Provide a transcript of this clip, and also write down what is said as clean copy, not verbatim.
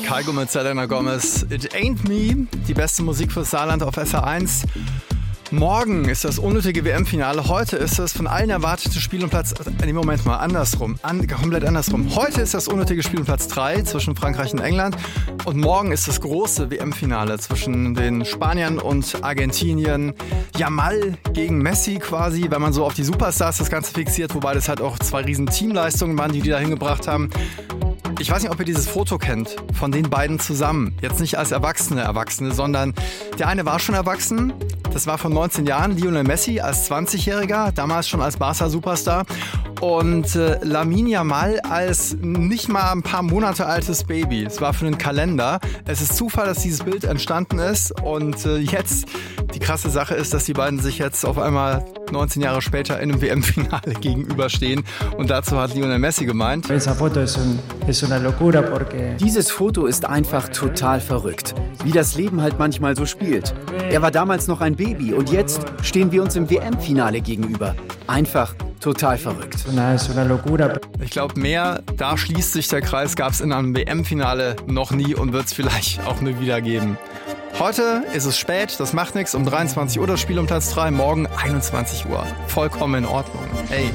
Kygo mit Selena Gomez. It Ain't Me, die beste Musik fürs Saarland auf SR1. Morgen ist das unnötige WM-Finale. Heute ist das von allen erwartete Spiel um Platz... Nee, Moment mal, komplett andersrum. Heute ist das unnötige Spiel um Platz 3 zwischen Frankreich und England. Und morgen ist das große WM-Finale zwischen den Spaniern und Argentinien. Yamal gegen Messi quasi, wenn man so auf die Superstars das Ganze fixiert. Wobei das halt auch zwei riesen Teamleistungen waren, die da hingebracht haben. Ich weiß nicht, ob ihr dieses Foto kennt, von den beiden zusammen. Jetzt nicht als Erwachsene, sondern der eine war schon erwachsen. Das war von 19 Jahren, Lionel Messi als 20-Jähriger, damals schon als Barca-Superstar. Und Lamine Yamal als nicht mal ein paar Monate altes Baby. Es war für einen Kalender. Es ist Zufall, dass dieses Bild entstanden ist. Und jetzt, die krasse Sache ist, dass die beiden sich jetzt auf einmal 19 Jahre später in einem WM-Finale gegenüberstehen. Und dazu hat Lionel Messi gemeint: Dieses Foto ist einfach total verrückt. Wie das Leben halt manchmal so spielt. Er war damals noch ein Baby und jetzt stehen wir uns im WM-Finale gegenüber. Einfach total verrückt. Ich glaube, mehr, da schließt sich der Kreis, gab es in einem WM-Finale noch nie und wird es vielleicht auch nie wieder geben. Heute ist es spät, das macht nichts, um 23 Uhr das Spiel um Platz 3, morgen 21 Uhr. Vollkommen in Ordnung. Ey.